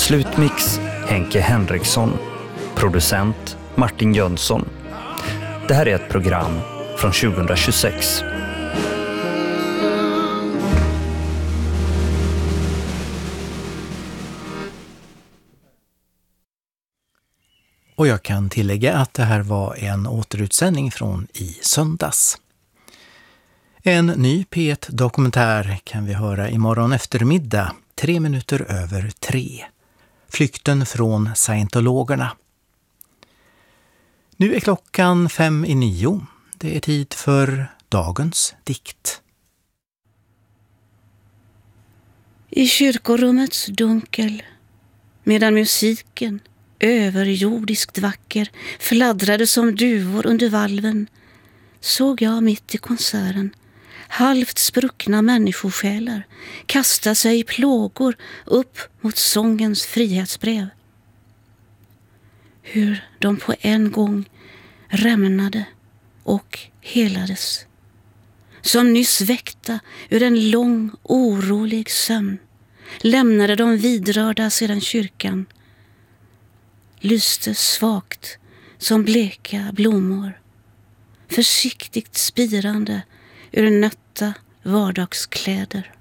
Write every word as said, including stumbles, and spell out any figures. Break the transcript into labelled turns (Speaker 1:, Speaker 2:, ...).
Speaker 1: Slutmix Henke Henriksson. Producent Martin Jönsson. Det här är ett program från tjugohundratjugosex.
Speaker 2: Och jag kan tillägga att det här var en återutsändning från i söndags. En ny P ett-dokumentär kan vi höra imorgon eftermiddag, tre minuter över tre. Flykten från scientologerna. Nu är klockan fem i nio. Det är tid för dagens dikt.
Speaker 3: I kyrkorummets dunkel, medan musiken, överjordiskt vacker, fladdrade som duvor under valven, såg jag mitt i konserten halvt spruckna människosjälar kasta sig i plågor upp mot sångens frihetsbrev. Hur de på en gång rämnade och helades, som nyss väckta ur en lång orolig sömn, lämnade de vidrörda sedan kyrkan, lyste svagt som bleka blommor, försiktigt spirande ur nötta vardagskläder.